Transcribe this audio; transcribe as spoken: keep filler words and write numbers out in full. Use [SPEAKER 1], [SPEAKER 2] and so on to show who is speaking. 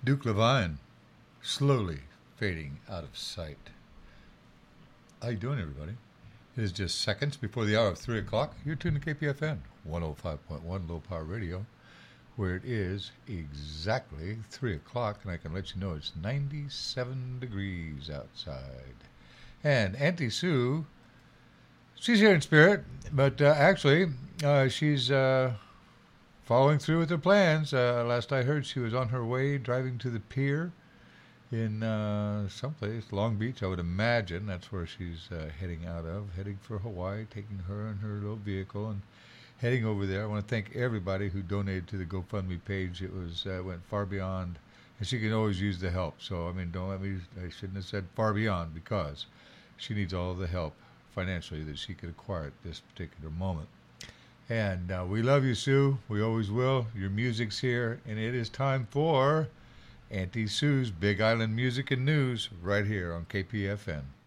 [SPEAKER 1] Duke Levine, slowly fading out of sight. How you doing, everybody? It is just seconds before the hour of three o'clock. You're tuned to K P F N, one oh five point one Low Power Radio, where it is exactly three o'clock, and I can let you know it's ninety-seven degrees outside. And Auntie Sue, she's here in spirit, but uh, actually, uh, she's uh, following through with her plans. Uh, last I heard, she was on her way driving to the pier in uh, someplace, Long Beach, I would imagine. That's where she's uh, heading out of, heading for Hawaii, taking her and her little vehicle and heading over there. I want to thank everybody who donated to the GoFundMe page. It was uh, went far beyond, and she can always use the help. So, I mean, don't let me, I shouldn't have said far beyond, because she needs all the help financially that she could acquire at this particular moment. And uh, we love you, Sue. We always will. Your music's here, and it is time for Auntie Sue's Big Island Music and News right here on K P F N.